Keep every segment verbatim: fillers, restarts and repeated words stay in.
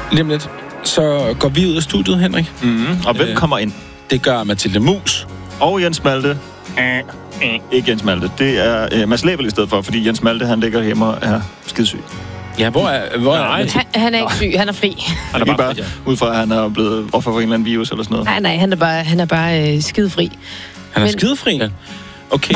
lige om lidt, så går vi ud af studiet, Henrik. Mm-hmm. Og hvem Øh, kommer ind? Det gør Mathilde Mus. Og Jens Malte. Øh, øh, ikke Jens Malte. Det er øh, Mads Lebel i stedet for, fordi Jens Malte, han ligger hjemme og er skidesyg. Ja, hvor er... Hvor er Nej. Han, han er ikke syg, han er fri. Han er bare, bare ud fra, at han er blevet offer for en eller anden virus eller sådan noget. Nej, nej, han er bare, han er bare øh, skidefri. Han er Men- skidefri? Ja. Okay.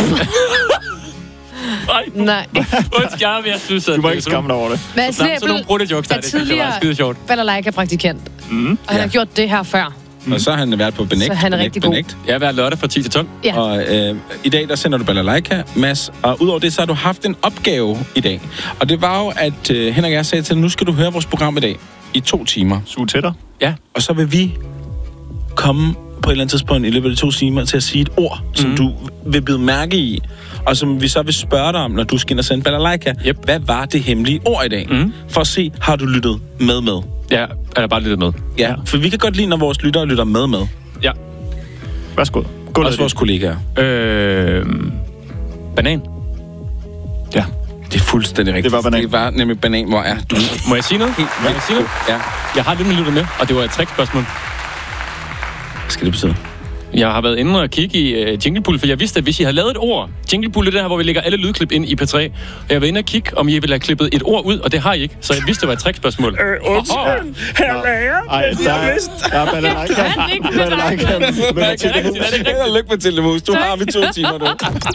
Nej, Nej. undskyld, jeg vil synes, at Du var ikke skammet over det. Mads sådan nogle Lebel brudte jokes, der er er det, det var skide tidligere sjovt. balalaika-praktikant. Mm. Og han Ja. har gjort det her før. Og så har han været på Benægt. Så han er Benægt, rigtig god. Benægt. Jeg er hver lørdag fra ti til tolv. Ja. Og øh, i dag, der sender du balalaika, Mads. Og udover det, så har du haft en opgave i dag. Og det var jo, at øh, Henrik og jeg sagde til dig, nu skal du høre vores program i dag i to timer. Suge til dig. Ja. Og så vil vi komme på et eller andet tidspunkt i løbet af de to timer til at sige et ord, mm. som du vil bide mærke i, og som vi så vil spørge dig om, når du skal ind og sende balalaika. Yep. Hvad var det hemmelige ord i dag? Mm. For at se, har du lyttet med med? Ja, er bare lidt med. Ja, ja, for vi kan godt lide, når vores lyttere lytter med med. Ja. Værsgo. Gå Også vores kollegaer. Øh, banan. Ja. Det er fuldstændig rigtigt. Det var banan. Det var nemlig banan, hvor er du? Må jeg sige noget? Helt Må jeg sige noget? Ja. Jeg har lidt med lyttet med, og det var et trickspørgsmål. Hvad skal det betyde? Jeg har været inde og kigge i uh, Jinglepool, for jeg vidste, at hvis I havde lavet et ord... Jinglepool er det her, hvor vi lægger alle lydklip ind i P tre. Og jeg har været inde og kigge, om I ville have klippet et ord ud, og det har I ikke. Så jeg vidste, det var et trickspørgsmål. Øh, undskyld. Her lærer. Ej, der er, der er balalaika. kan ikke med dig. Balalaika med Mathilde Mus. Held og lykke, Mathilde Mus. Du har vi to timer, du.